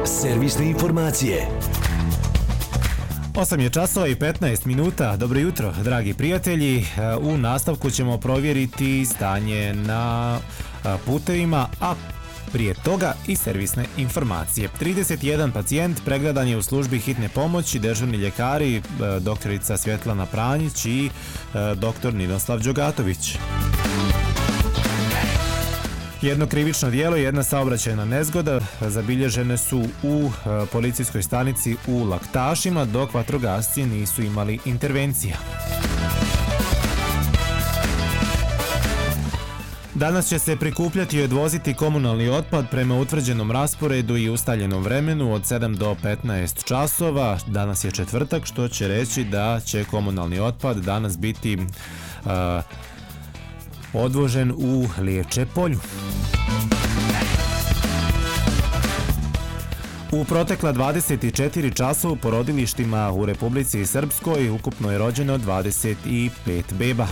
Servisne informacije. 8 je časova i 15 minuta. Dobro jutro, dragi prijatelji. U nastavku ćemo provjeriti stanje na putevima, a prije toga i servisne informacije. 31 pacijent pregledan je u službi hitne pomoći, dežurni ljekari, doktorica Svjetlana Pranjić i doktor Ninoslav Đogatović. Jedno krivično djelo i jedna saobraćajna nezgoda zabilježene su u policijskoj stanici u Laktašima, dok vatrogasci nisu imali intervencija. Danas će se prikupljati i odvoziti komunalni otpad prema utvrđenom rasporedu i ustaljenom vremenu od 7 do 15 časova. Danas je četvrtak, što će reći da će komunalni otpad danas biti odvožen u Liječe polju. U protekla 24 časa u porodilištima u Republici Srpskoj ukupno je rođeno 25 beba.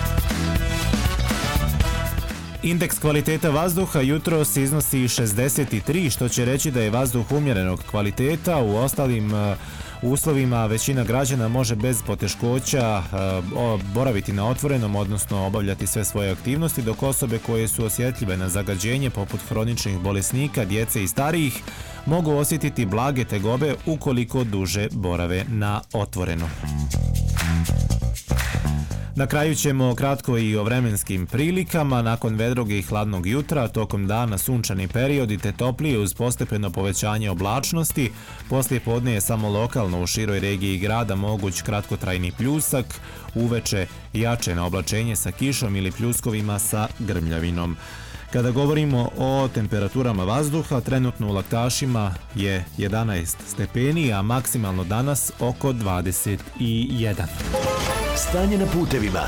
Indeks kvaliteta vazduha jutros iznosi 63, što će reći da je vazduh umjerenog kvaliteta. U ostalim uslovima većina građana može bez poteškoća boraviti na otvorenom, odnosno obavljati sve svoje aktivnosti, dok osobe koje su osjetljive na zagađenje, poput hroničnih bolesnika, djece i starijih, mogu osjetiti blage tegobe ukoliko duže borave na otvorenom. Na kraju ćemo kratko i o vremenskim prilikama. Nakon vedrog i hladnog jutra, tokom dana sunčani periodi te toplije uz postepeno povećanje oblačnosti. Poslije podne je samo lokalno u široj regiji grada moguć kratkotrajni pljusak, uveče jače na oblačenje sa kišom ili pljuskovima sa grmljavinom. Kada govorimo o temperaturama vazduha, trenutno u Laktašima je 11 stepeni, a maksimalno danas oko 21. Stanje na putevima.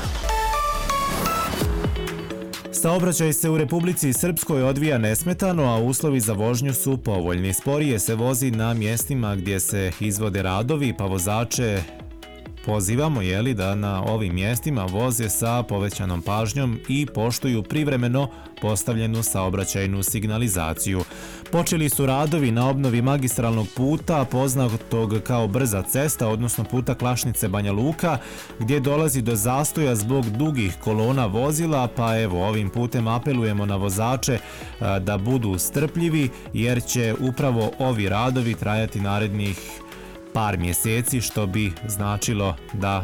Saobraćaj se u Republici Srpskoj odvija nesmetano, a uslovi za vožnju su povoljni. Sporije se vozi na mjestima gdje se izvode radovi, pa vozače pozivamo da na ovim mjestima voze sa povećanom pažnjom i poštuju privremeno postavljenu saobraćajnu signalizaciju. Počeli su radovi na obnovi magistralnog puta, poznatog kao brza cesta, odnosno puta Klašnice Banja Luka, gdje dolazi do zastoja zbog dugih kolona vozila, pa evo ovim putem apelujemo na vozače da budu strpljivi, jer će upravo ovi radovi trajati narednih par mjeseci, što bi značilo da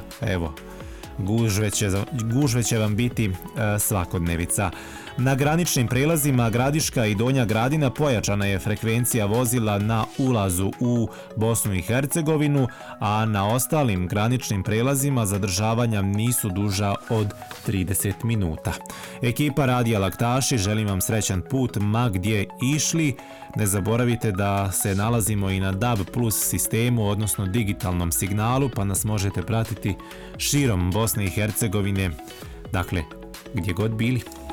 gužve će vam biti svakodnevica. Na graničnim prelazima Gradiška i Donja Gradina pojačana je frekvencija vozila na ulazu u Bosnu i Hercegovinu, a na ostalim graničnim prelazima zadržavanja nisu duža od 30 minuta. Ekipa Radija Laktaši želi vam srećan put ma gdje išli. Ne zaboravite da se nalazimo i na DAB plus sistemu, odnosno digitalnom signalu, pa nas možete pratiti širom Bosne i Hercegovine, dakle gdje god bili.